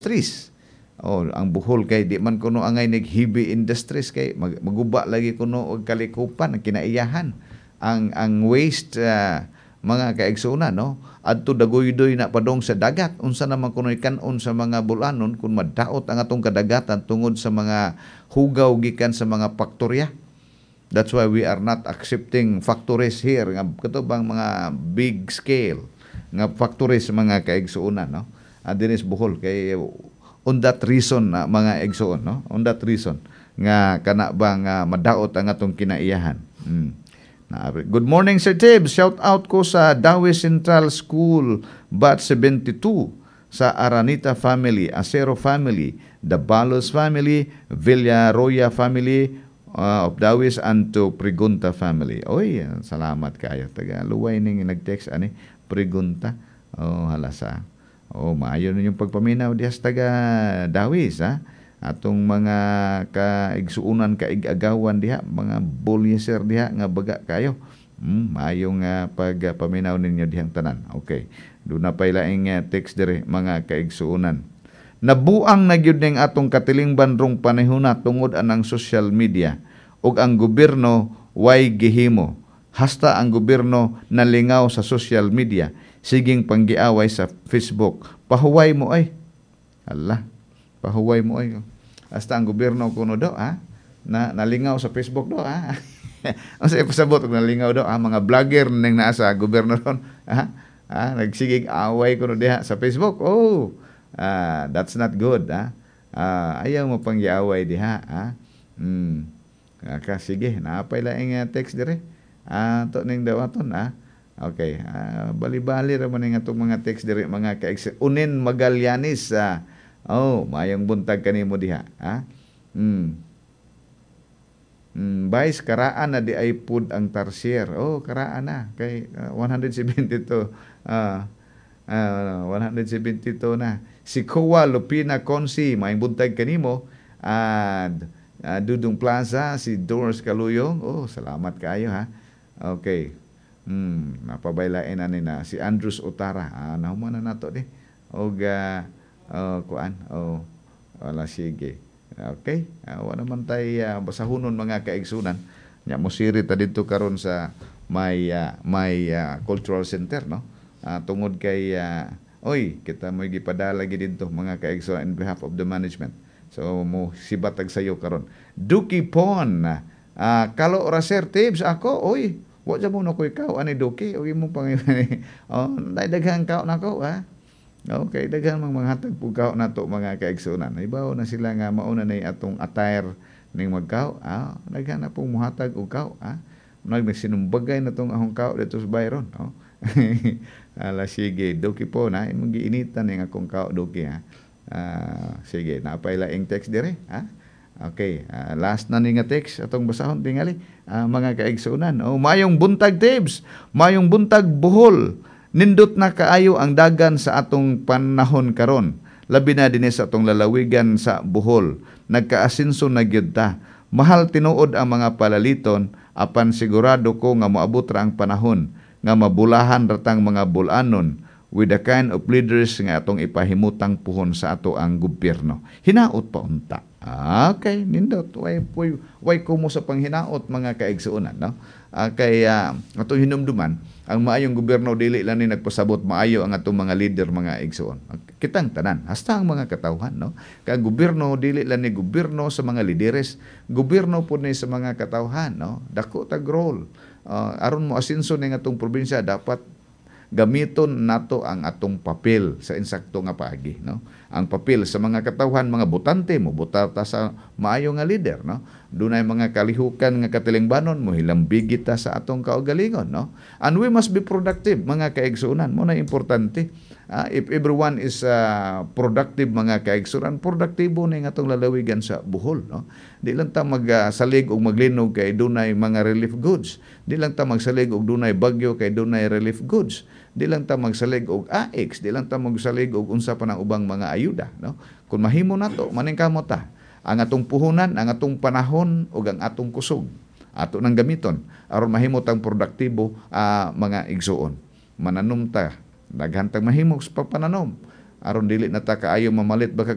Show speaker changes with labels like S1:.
S1: industries. Ang Bohol kay di man kuno angay nig heavy industries kay maguba lagi kuno og kalikupan ang kinaiyahan. Ang waste mga kaigsunan no adto dagoy-doy na padong sa dagat unsa naman kuno ikanon sa mga bulanon kung madaot ang atong kadagatan tungod sa mga hugaw gikan sa mga faktorya. That's why we are not accepting factories here nga katubang mga big scale nga factories mga kaigsunan no. Dinis Bohol kay on that reason mga igsoon no, on that reason nga kana bang madaot ang atong kinaiyahan. Good morning Sir Tibbs, shout out ko sa Dawi Central School Batch 72 sa Aranita family, Acero family, Dabalos family, Villaroya family of Dawis and to Pregunta family. Oy, salamat kayo. Taga luway ning nag-text ani Pregunta. Halasa. Maayo na yung pagpaminaw dihas taga Dawis ha. Atong mga kaigsuunan kaigagawan diha, mga bulyeser diha nga baga kayo. Maayo nga pagpaminaw ninyo dihang tanan. Okay. Doon na pay laing text dire mga kaigsuunan. Nabuang na gyud ning atong katilingban rong panahona tungod anang social media ug ang gobyerno way gihimo. Hasta ang gobyerno nalingaw sa social media. Siging panggiaway sa Facebook. Pahuway mo ay. Allah. Pahuway mo ay. Hasta ang gobyerno kuno do na nalingaw sa Facebook do Ang sa pasabot nalingaw do mga vlogger ning naa sa gobyerno ron nagsigig away kuno diha sa Facebook. That's not good ayaw mo pang giaway diha sige naapay laing text dire to ning dawaton okay bali-bali ra man ning atong mga text dire mga Unin Magallanes mayong buntag kanimo diha Vice karaan na di ay pud ang tarsier karaan na kay 172 172 na si Kowa Lupina Consi mayong buntag kanimo Dudong Plaza si Doris Kaluyong salamat kayo okay napabaylain ani na si Andrews Utara nahuman na nato di og kuan wala sige okay wala man tay basahunon mga kaigsunan nya mosiri ta didto karon sa may cultural center no tungod kay kita mo gipadala gid didto mga kaigsunan in behalf of the management so mo sibatag sayo karon Duki Pon kalo ra Sir Tibbs ako wa sa mo na ko ikaw ani Duki o imo pang daghang kao nako okay daghan mga hatag pugkaw nato mga kaigsunan ibaw na sila nga mauna nay atong attire ning magkaw daghan na pong muhatag og kaw nagsinumbagay na tong ahong kaw dito sa Byron ala sige Duki po na imong giinitan ning akong kaw Duki sige napay laing text dire okay last na ni nga text atong basahon tingali mga kaigsunan mayong buntag Tibbs mayong buntag Bohol nindot na kaayo ang dagan sa atong panahon karon labi na dinhi sa atong lalawigan sa Bohol nagkaasinso na gyud ta mahal tinuod ang mga palaliton apan sigurado ko nga moabot ra ang panahon nga mabulahan ratang mga bulanon with the kind of leaders nga atong ipahimutang puhon sa ato ang gobyerno hinaot pa unta okay nindot way kumo sa panghinaot mga kaigsuonan no kay atong hinumduman ang maayong gobyerno dili lang ni nagpasabot maayo ang atong mga leader mga igsuon kitang tanan hasta ang mga katawhan no kay gobyerno dili lang ni gobyerno sa mga lideres gobyerno pud ni sa mga katawhan no dako tag role aron mo asenso ning atong probinsya dapat gamiton nato ang atong papel sa insakto nga paagi no ang papel sa mga katawhan mga botante mo butata sa maayo nga leader no dunay mga kalihukan nga katilingbanon mo hilambigi ta sa atong kaugalingon no and we must be productive mga kaigsunan mo na importante if everyone is productive mga kaigsunan produktibo ni nga atong lalawigan sa Bohol no di lang ta magsalig og maglinog kay dunay mga relief goods di lang ta magsalig og dunay bagyo kay dunay relief goods di lang ta magsalig og AX di lang ta magsalig og unsa pa nang ubang mga ayuda no kun mahimo nato maningkamot ta ang atong puhunan ang atong panahon ug ang atong kusog ato nang gamiton aron mahimo tang produktibo mga igsuon mananom ta daghang tag mahimo sa pagpananom aron dili na ta kaayo mamalit baka